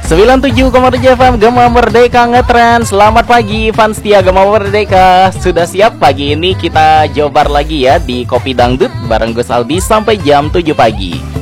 97,7 FM Gema Merdeka ngetrend. Selamat pagi fans setia Gema Merdeka. Sudah siap? Pagi ini kita jobar lagi ya di Kopi Dangdut bareng Gus Aldi sampai jam 7 pagi.